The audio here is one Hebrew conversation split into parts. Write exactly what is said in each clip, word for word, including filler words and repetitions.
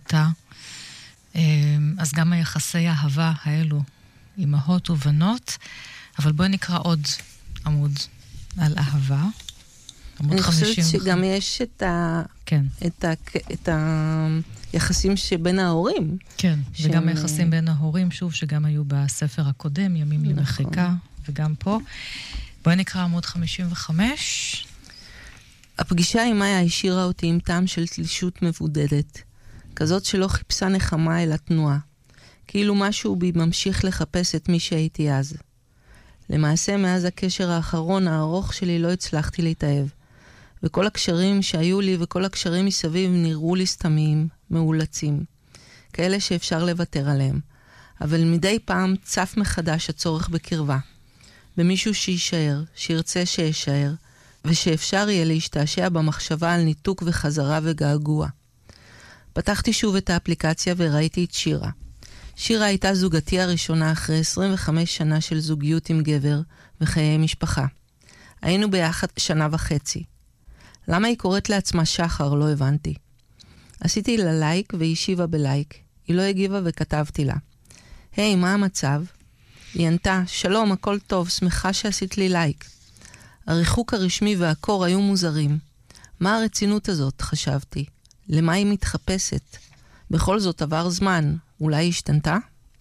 בכיתה. אז גם היחסי האהבה האלו, אמהות ובנות, אבל בואי נקרא עוד עמוד על אהבה. אני חושבת שגם יש את ה... כן. את ה... את היחסים שבין ההורים. כן, וגם היחסים בין ההורים, שוב, שגם היו בספר הקודם, ימים למחיקה, וגם פה. בואי נקרא עמוד חמישים וחמש. הפגישה עם מאיה השאירה אותי עם טעם של תלישות מבודדת, כזאת שלא חיפשה נחמה אל התנועה, כאילו משהו בי ממשיך לחפש את מי שהייתי אז. למעשה, מאז הקשר האחרון הארוך שלי לא הצלחתי להתאהב, וכל הקשרים שהיו לי וכל הקשרים מסביב נראו לי סתמיים, מאולצים, כאלה שאפשר לוותר עליהם, אבל מדי פעם צף מחדש הצורך בקרבה, במישהו שישאר, שירצה שישאר, ושאפשר יהיה להשתעשע במחשבה על ניתוק וחזרה וגעגוע. פתחתי שוב את האפליקציה וראיתי את שירה. שירה הייתה זוגתי הראשונה אחרי עשרים וחמש שנה של זוגיות עם גבר וחיי משפחה. היינו ביחד שנה וחצי. למה היא קוראת לעצמה שחר לא הבנתי. עשיתי לה לייק והיא השיבה בלייק. היא לא הגיבה וכתבתי לה. היי, מה המצב? היא ענתה, שלום, הכל טוב, שמחה שעשית לי לייק. הריחוק הרשמי והקור היו מוזרים. מה הרצינות הזאת, חשבתי? למה היא מתחפשת? בכל זאת עבר זמן, אולי היא השתנתה?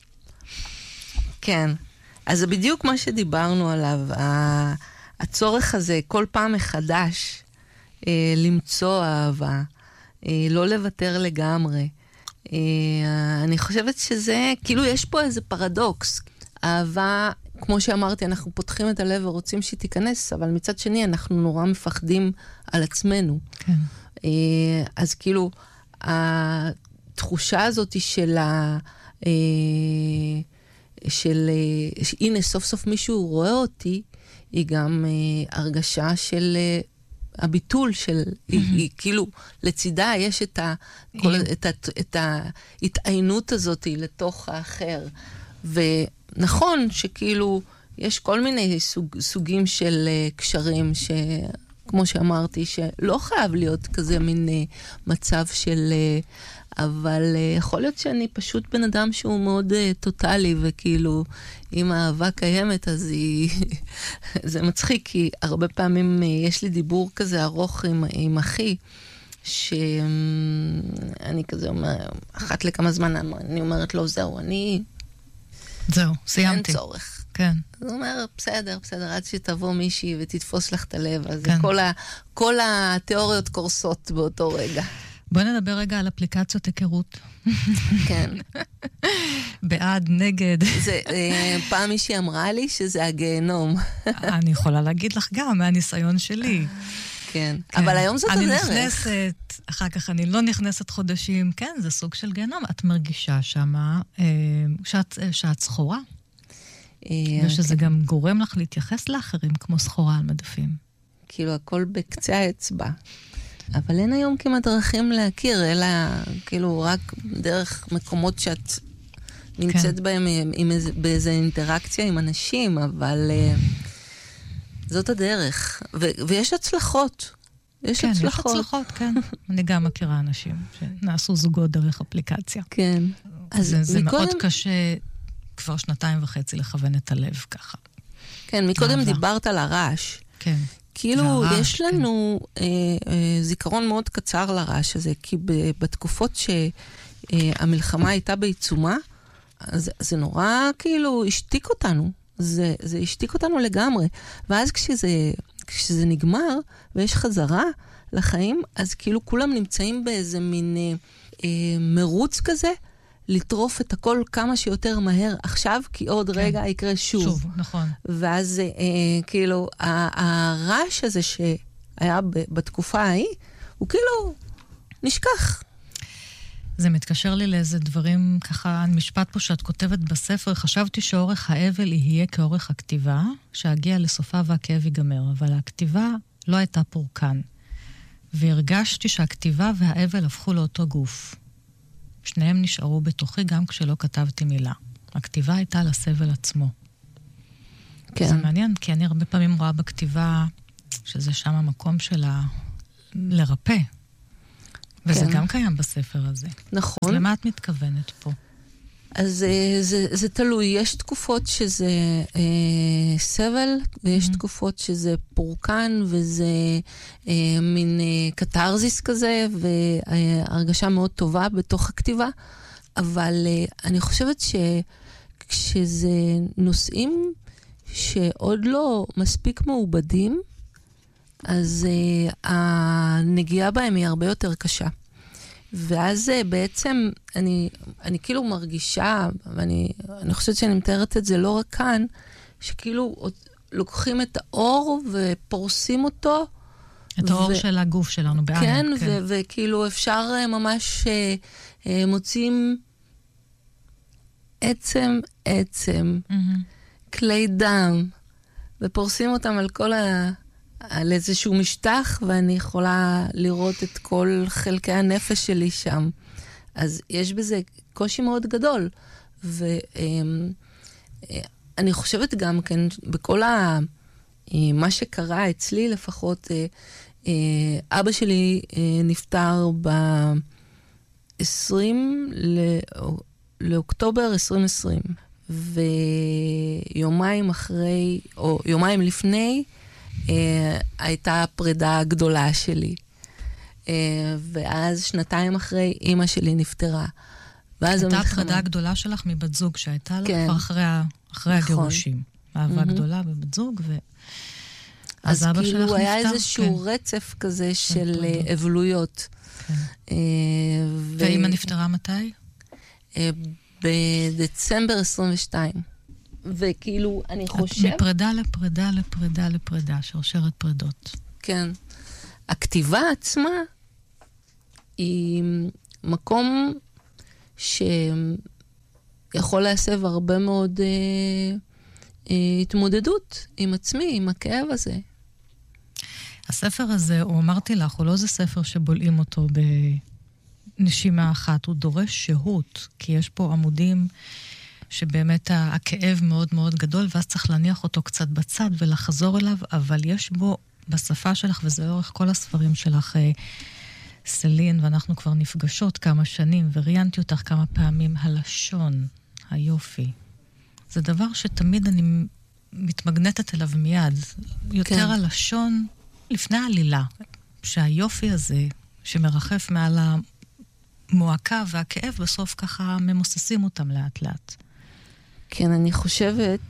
כן, אז זה בדיוק מה שדיברנו עליו, הצורך הזה כל פעם מחדש, אה, למצוא אהבה, אה, לא לוותר לגמרי. אה, אני חושבת שזה, כאילו יש פה איזה פרדוקס. אהבה, כמו שאמרתי, אנחנו פותחים את הלב ורוצים שהיא תיכנס, אבל מצד שני אנחנו נורא מפחדים על עצמנו. כן. אה, אז כאילו, התחושה הזאת של ה... אה, של אה, הנה סוף סוף מישהו רואה אותי, היא גם אה, הרגשה של אה, הביטול של, mm-hmm. היא, היא כאילו לצידה יש את, ה, כל, את, ה, את ההתעיינות הזאת לתוך האחר. ונכון שכאילו יש כל מיני סוג, סוגים של אה, קשרים ש... כמו שאמרתי, שלא חייב להיות כזה מין uh, מצב של... Uh, אבל uh, יכול להיות שאני פשוט בן אדם שהוא מאוד uh, טוטלי, וכאילו, אם האהבה קיימת, אז היא... זה מצחיק, כי הרבה פעמים uh, יש לי דיבור כזה ארוך עם, עם אחי, שאני כזה אומר, אחת לכמה זמן אני אומרת לו, זהו, אני... זהו, סיימתי. אין צורך. כן. הוא אומר, בסדר, בסדר, עד שתבוא מישהי ותתפוס לך את הלב, אז כן. כל, ה, כל התיאוריות קורסות באותו רגע. בואי נדבר רגע על אפליקציות היכרות. כן. בעד, נגד. זה, פעם מישהי אמרה לי שזה הגיהנום. אני יכולה להגיד לך גם, מהניסיון שלי. כן, כן. אבל היום זאת אני הדרך. אני נכנסת, אחר כך אני לא נכנסת חודשים. כן, זה סוג של גיהנום. את מרגישה שמה שאת, שאת סחורה. ושזה גם גורם לך להתייחס לאחרים כמו סחורה על מדפים. כאילו הכל בקצה האצבע. אבל אין היום כמעט דרכים להכיר, אלא כאילו רק דרך מקומות שאת נמצאת בהם באיזו אינטראקציה עם אנשים, אבל זאת הדרך. ויש הצלחות. יש הצלחות. כן, יש הצלחות, כן. אני גם מכירה אנשים שנעשו זוגות דרך אפליקציה. כן. זה מאוד קשה... כבר שנתיים וחצי לכוון את הלב ככה. כן, מקודם דיברת על הרעש. כן. כאילו, יש לנו זיכרון מאוד קצר לרעש הזה, כי בתקופות שהמלחמה הייתה בעיצומה, זה נורא כאילו השתיק אותנו. זה השתיק אותנו לגמרי. ואז כשזה נגמר, ויש חזרה לחיים, אז כאילו כולם נמצאים באיזה מין מרוץ כזה, לטרוף את הכל כמה שיותר מהר עכשיו, כי עוד כן. רגע יקרה שוב. שוב, נכון. ואז אה, כאילו, הרעש הזה שהיה בתקופה ההיא, הוא כאילו נשכח. זה מתקשר לי לאיזה דברים, ככה, משפט פה שאת כותבת בספר, חשבתי שאורך האבל יהיה כאורך הכתיבה, שהגיע לסופה והכאב ייגמר, אבל הכתיבה לא הייתה פורקן. והרגשתי שהכתיבה והאבל הפכו לאותו גוף. שניהם נשארו בתוכי גם כשלא כתבתי מילה. הכתיבה הייתה לסבל עצמו. כן. זה מעניין, כי אני הרבה פעמים רואה בכתיבה שזה שם המקום שלה לרפא. וזה כן. גם קיים בספר הזה. נכון. אז למה את מתכוונת פה? אז זה, זה, זה תלוי, יש תקופות שזה אה, סבל, ויש mm-hmm. תקופות שזה פורקן, וזה אה, מין אה, קטרזיס כזה, והרגשה מאוד טובה בתוך הכתיבה, אבל אה, אני חושבת שכשזה נושאים שעוד לא מספיק מעובדים, אז אה, הנגיעה בהם היא הרבה יותר קשה. ואז בעצם אני, אני כאילו מרגישה, ואני אני חושבת שאני מתארת את זה לא רק כאן, שכאילו לוקחים את האור ופורסים אותו. את האור ו... של הגוף שלנו בעין. כן, כן. ו- וכאילו אפשר ממש אה, מוצאים עצם עצם, mm-hmm. כלי דם, ופורסים אותם על כל ה... על איזשהו משטח, ואני יכולה לראות את כל חלקי הנפש שלי שם. אז יש בזה קושי מאוד גדול. ואני חושבת גם כן, בכל ה... מה שקרה אצלי לפחות, אבא שלי נפטר ב-עשרים לאוקטובר עשרים עשרים, ויומיים אחרי, או יומיים לפני, Uh, הייתה הפרידה הגדולה שלי. Uh, ואז שנתיים אחרי, אימא שלי נפטרה. הייתה הפרידה הגדולה שלך מבת זוג, שהייתה כן. לה כבר אחרי, אחרי נכון. הגירושים. אהבה mm-hmm. גדולה בבת זוג, ו... אז, אז כאילו הוא היה נפטר, איזשהו כן. רצף כזה של uh, אבלויות. כן. Uh, ו... ואימא נפטרה מתי? Uh, בדצמבר עשרים ושתיים. וכאילו, אני חושב... מפרידה לפרידה לפרידה לפרידה, שרשרת פרידות. כן. הכתיבה עצמה היא מקום שיכול להסב הרבה מאוד אה, אה, התמודדות עם עצמי, עם הכאב הזה. הספר הזה, הוא אמרתי לך, הוא לא זה ספר שבולעים אותו בנשימה אחת, הוא דורש שהות, כי יש פה עמודים... שבאמת הכאב מאוד מאוד גדול, ואז צריך להניח אותו קצת בצד ולחזור אליו, אבל יש בו בשפה שלך, וזה אורך כל הספרים שלך, סלין, ואנחנו כבר נפגשות כמה שנים, וראיינתי אותך כמה פעמים, הלשון, היופי. זה דבר שתמיד אני מתמגנטת אליו מיד. יותר כן. הלשון, לפני העלילה, שהיופי הזה, שמרחף מעל המועקה והכאב, בסוף ככה ממוססים אותם לאט לאט. כן, אני חושבת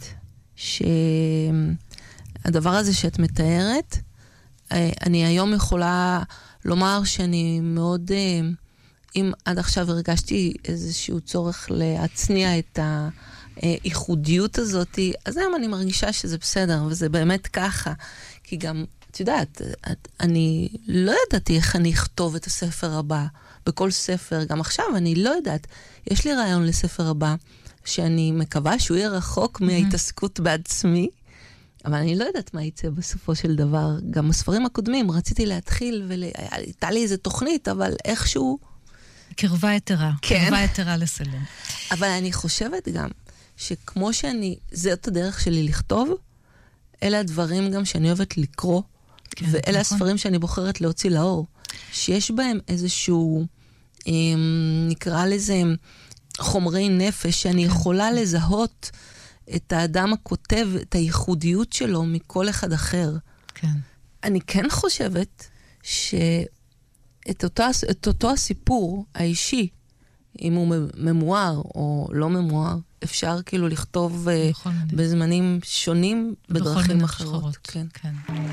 שהדבר הזה שאת מתארת, אני היום יכולה לומר שאני מאוד, אם עד עכשיו הרגשתי איזשהו צורך להצניע את הייחודיות הזאת, אז היום אני מרגישה שזה בסדר, וזה באמת ככה. כי גם, את יודעת, אני לא ידעתי איך אני אכתוב את הספר הבא. בכל ספר, גם עכשיו אני לא יודעת. יש לי רעיון לספר הבא, שאני מקווה שהוא יהיה רחוק מההתעסקות בעצמי, אבל אני לא יודעת מה יצא בסופו של דבר. גם בספרים הקודמים רציתי להתחיל, והייתה לי איזו תוכנית, אבל איכשהו... קרבה יתרה. כן. קרבה יתרה לסלין. אבל אני חושבת גם, שכמו שאני, זאת הדרך שלי לכתוב, אלה הדברים גם שאני אוהבת לקרוא, כן, ואלה נכון. הספרים שאני בוחרת להוציא לאור, שיש בהם איזשהו, נקרא לזה, חומרי נפש, שאני כן. יכולה לזהות את האדם הכותב, את הייחודיות שלו מכל אחד אחר. כן. אני כן חושבת שאת אותו, את אותו הסיפור האישי, אם הוא ממואר או לא ממואר, אפשר כאילו לכתוב נכון, בזמנים שונים בדרכים אחרות. כן. כן.